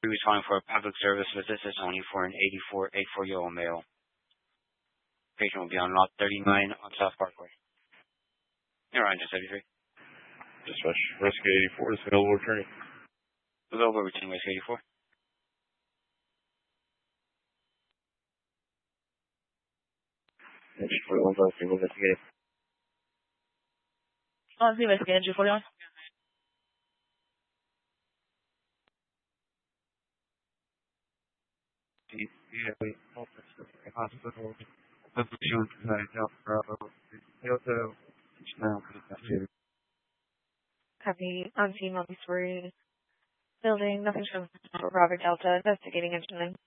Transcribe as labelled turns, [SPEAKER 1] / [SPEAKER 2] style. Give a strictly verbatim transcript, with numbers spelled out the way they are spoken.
[SPEAKER 1] He was calling for a public service visit. This is only for an eighty-four, eighty-four-year-old male. Patient will be on lot thirty-nine on South Parkway. You're on just seventy-three.
[SPEAKER 2] Dispatch, Rescue eighty-four is available returning.
[SPEAKER 1] Available returning Rescue eighty-four.
[SPEAKER 2] Engine forty-one, being investigated.
[SPEAKER 3] On the investigated, Engine forty-one.
[SPEAKER 2] Yeah, wait, hospital. Position tonight, Bravo. Delta, now,
[SPEAKER 3] Copy. On scene, multi-story building. Nothing shows for Robert Delta. Investigating engine.